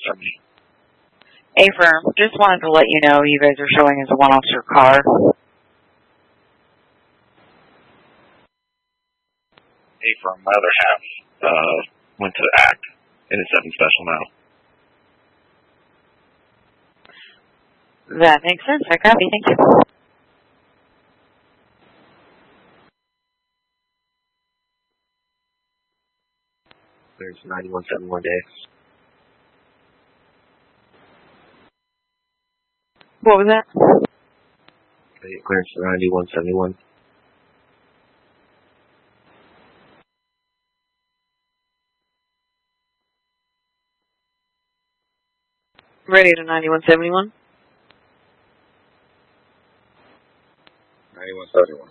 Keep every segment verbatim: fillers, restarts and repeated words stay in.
seventy. A-firm, just wanted to let you know you guys are showing as a one-officer car. A-firm, my other half uh, went to act in a seven special now. That makes sense. I copy. Thank you. There's ninety-one seventy-one days. What was that? Clearance to ninety-one seventy-one. Ready to ninety-one seventy-one. ninety-one seventy-one.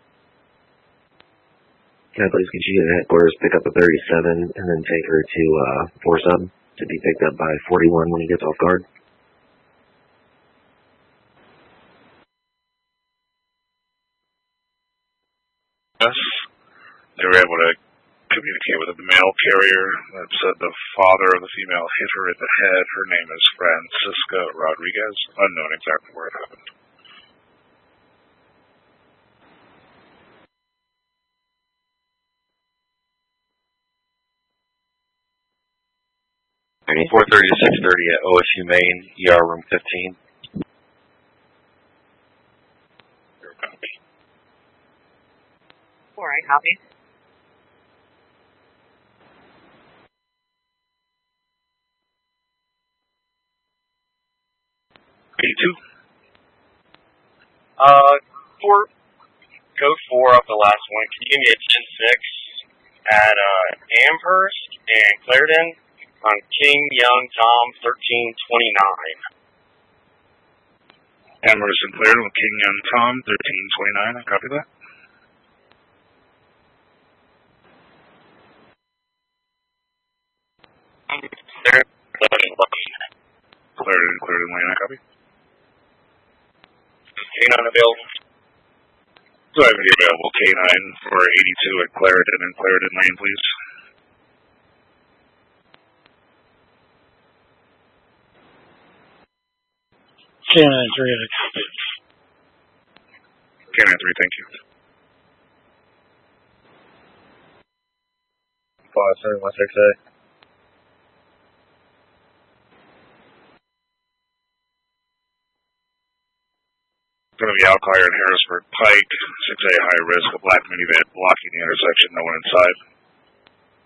Can I please get you to headquarters, pick up a thirty-seven, and then take her to uh, four seven to be picked up by forty-one when he gets off guard? Yes. They were able to communicate with the mail carrier that said the father of the female hit her in the head. Her name is Francisca Rodriguez. Unknown exactly where it happened. four thirty to six thirty at O S U Main, E R room fifteen. Your copy. All right, copy. eighty-two. Uh, four, code four up the last one. Can you give me a ten six at uh, Amherst and Clarendon on King Young Tom thirteen twenty-nine? Amherst and Clarendon with King Young Tom thirteen twenty-nine. I copy that. Clarendon, Clarendon Lane. I copy. Canine available. Do I have any available K nine for eighty-two at Clarendon and Clarendon Lane, please? K nine three, I copy. K nine three, thank you. five seven one six eight. Going to be outlier in Harrisburg Pike, six A high risk, a black minivan blocking the intersection, no one inside.